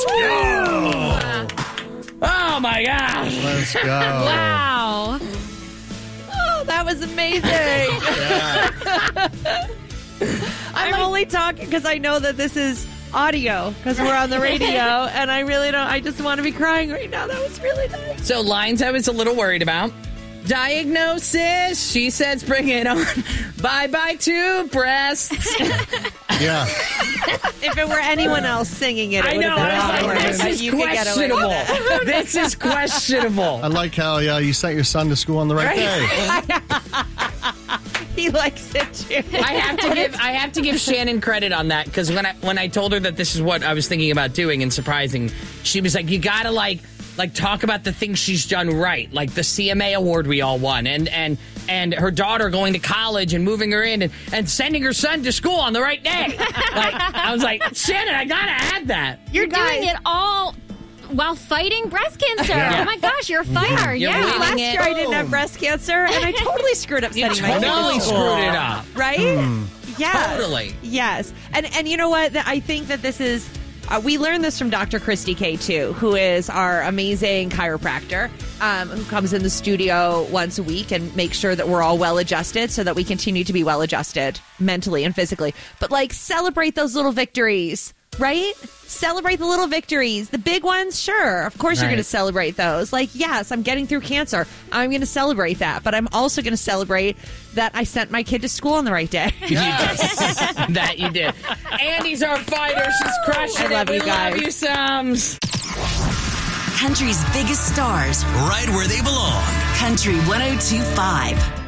go. Oh, my gosh. Let's go. Wow. Oh, that was amazing. I'm only talking because I know that this is audio because we're on the radio, and I really don't. I just want to be crying right now. That was really nice. So lines I was a little worried about. Diagnosis, she says, bring it on. Bye-bye to breasts. Yeah. If it were anyone else singing it, I know. I was like, this is questionable. This is questionable. I like how you sent your son to school on the right day. He likes it too. I have to give Shannon credit on that, because when I told her that this is what I was thinking about doing and surprising, she was like, you gotta like talk about the things she's done right, like the CMA award we all won, and her daughter going to college and moving her in and sending her son to school on the right day. I was like, Shannon, I gotta add that. You're doing it all while fighting breast cancer. Yeah. Oh my gosh, you're a fighter. You're Yeah. winning Last it. year I didn't have breast cancer, and I totally screwed up setting my Totally kids. screwed it up. Right? Yeah. Totally. Yes. And you know what? I think that this is... we learned this from Dr. Christy K, too, who is our amazing chiropractor, who comes in the studio once a week and makes sure that we're all well-adjusted so that we continue to be well-adjusted mentally and physically. But, celebrate those little victories, right? Celebrate the little victories. The big ones, sure. Of course you're going to celebrate those. Yes, I'm getting through cancer. I'm going to celebrate that. But I'm also going to celebrate that I sent my kid to school on the right day. Yes. That you did. Andy's our fighter. She's crushing it. love you guys. We love you, Sums. Country's biggest stars, Right where they belong. Country 102.5.